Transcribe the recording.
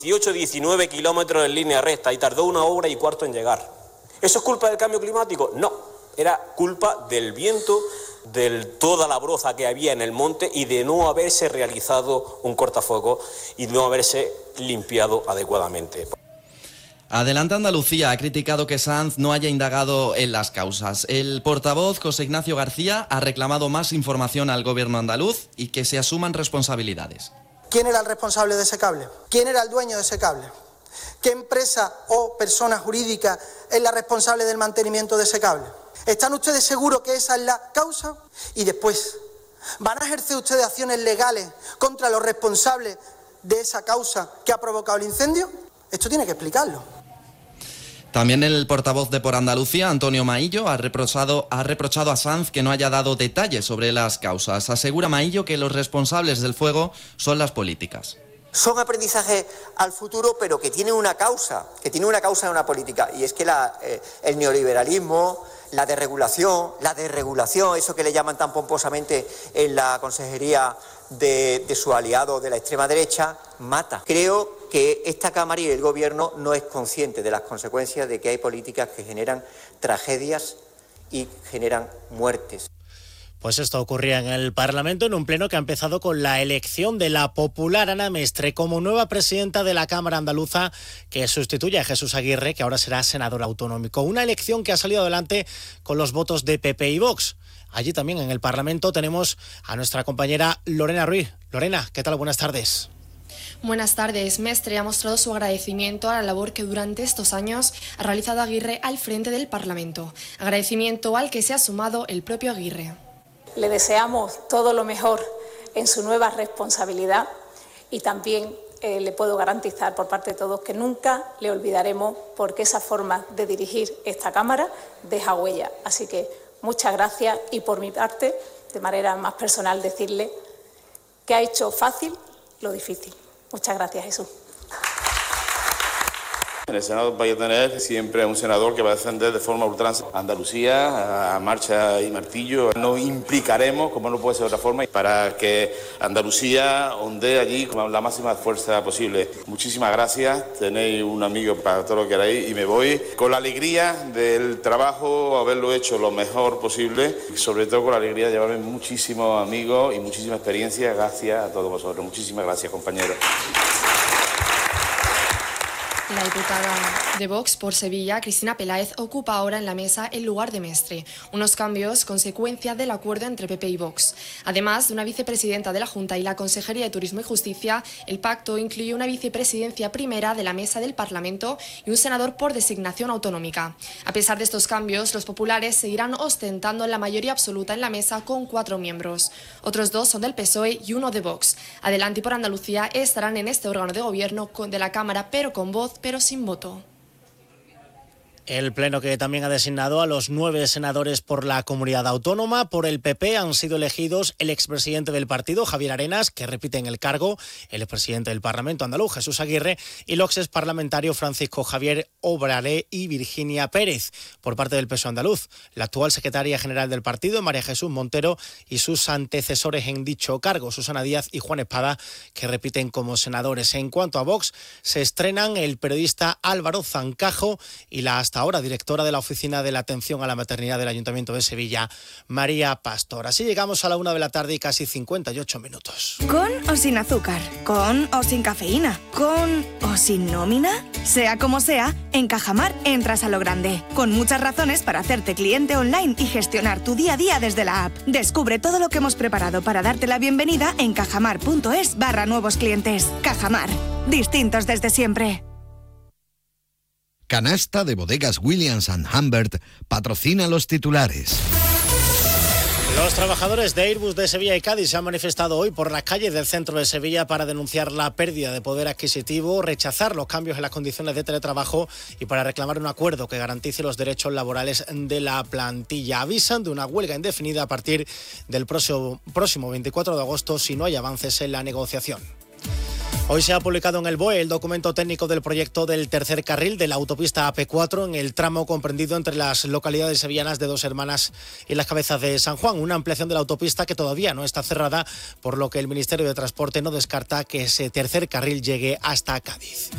19 kilómetros en línea recta y tardó 1 hora y cuarto en llegar. ¿Eso es culpa del cambio climático? No, era culpa del viento, de toda la broza que había en el monte y de no haberse realizado un cortafuegos y no haberse limpiado adecuadamente. Adelante Andalucía ha criticado que Sanz no haya indagado en las causas. El portavoz José Ignacio García ha reclamado más información al gobierno andaluz y que se asuman responsabilidades. ¿Quién era el responsable de ese cable? ¿Quién era el dueño de ese cable? ¿Qué empresa o persona jurídica es la responsable del mantenimiento de ese cable? ¿Están ustedes seguros que esa es la causa? Y después, ¿van a ejercer ustedes acciones legales contra los responsables de esa causa que ha provocado el incendio? Esto tiene que explicarlo. También el portavoz de Por Andalucía, Antonio Maillo, ha reprochado a Sanz que no haya dado detalles sobre las causas. Asegura Maillo que los responsables del fuego son las políticas. Son aprendizajes al futuro, pero que tienen una causa, en una política. Y es que el neoliberalismo, la desregulación, eso que le llaman tan pomposamente en la consejería de su aliado de la extrema derecha, mata. Creo que esta Cámara y el Gobierno no es consciente de las consecuencias de que hay políticas que generan tragedias y generan muertes. Pues esto ocurría en el Parlamento en un pleno que ha empezado con la elección de la popular Ana Mestre como nueva presidenta de la Cámara Andaluza, que sustituye a Jesús Aguirre, que ahora será senador autonómico. Una elección que ha salido adelante con los votos de PP y Vox. Allí también en el Parlamento tenemos a nuestra compañera Lorena Ruiz. Lorena, ¿qué tal? Buenas tardes. Buenas tardes. Mestre ha mostrado su agradecimiento a la labor que durante estos años ha realizado Aguirre al frente del Parlamento. Agradecimiento al que se ha sumado el propio Aguirre. Le deseamos todo lo mejor en su nueva responsabilidad y también le puedo garantizar por parte de todos que nunca le olvidaremos porque esa forma de dirigir esta Cámara deja huella. Así que muchas gracias y por mi parte, de manera más personal, decirle que ha hecho fácil lo difícil. Muchas gracias, Jesús. En el Senado vais a tener siempre un senador que va a defender de forma ultranza Andalucía a marcha y martillo. Nos implicaremos, como no puede ser de otra forma, para que Andalucía ondee allí con la máxima fuerza posible. Muchísimas gracias, tenéis un amigo para todo lo que queráis y me voy con la alegría del trabajo, haberlo hecho lo mejor posible y sobre todo con la alegría de llevarme muchísimos amigos y muchísima experiencia. Gracias a todos vosotros. Muchísimas gracias, compañeros. La diputada de Vox por Sevilla, Cristina Peláez, ocupa ahora en la mesa el lugar de Mestre, unos cambios consecuencia del acuerdo entre PP y Vox. Además de una vicepresidenta de la Junta y la Consejería de Turismo y Justicia, el pacto incluye una vicepresidencia primera de la mesa del Parlamento y un senador por designación autonómica. A pesar de estos cambios, los populares seguirán ostentando la mayoría absoluta en la mesa con 4 miembros. Otros 2 son del PSOE y 1 de Vox. Adelante y por Andalucía estarán en este órgano de gobierno de la Cámara, pero con voz, pero sin voto. El pleno que también ha designado a los 9 senadores por la comunidad autónoma. Por el PP han sido elegidos el expresidente del partido, Javier Arenas, que repite en el cargo, el expresidente del Parlamento andaluz, Jesús Aguirre, y los exparlamentarios Francisco Javier Obraré y Virginia Pérez. Por parte del PSOE andaluz, la actual secretaria general del partido, María Jesús Montero, y sus antecesores en dicho cargo, Susana Díaz y Juan Espada, que repiten como senadores. En cuanto a Vox, se estrenan el periodista Álvaro Zancajo y la hasta ahora directora de la Oficina de la Atención a la Maternidad del Ayuntamiento de Sevilla, María Pastor. Así llegamos a la 1 de la tarde y casi 58 minutos. ¿Con o sin azúcar? ¿Con o sin cafeína? ¿Con o sin nómina? Sea como sea, en Cajamar entras a lo grande, con muchas razones para hacerte cliente online y gestionar tu día a día desde la app. Descubre todo lo que hemos preparado para darte la bienvenida en cajamar.es/nuevos clientes. Cajamar, distintos desde siempre. Canasta de Bodegas Williams & Humbert patrocina los titulares. Los trabajadores de Airbus de Sevilla y Cádiz se han manifestado hoy por las calles del centro de Sevilla para denunciar la pérdida de poder adquisitivo, rechazar los cambios en las condiciones de teletrabajo y para reclamar un acuerdo que garantice los derechos laborales de la plantilla. Avisan de una huelga indefinida a partir del próximo 24 de agosto si no hay avances en la negociación. Hoy se ha publicado en el BOE el documento técnico del proyecto del tercer carril de la autopista AP4 en el tramo comprendido entre las localidades sevillanas de Dos Hermanas y Las Cabezas de San Juan. Una ampliación de la autopista que todavía no está cerrada, por lo que el Ministerio de Transporte no descarta que ese tercer carril llegue hasta Cádiz.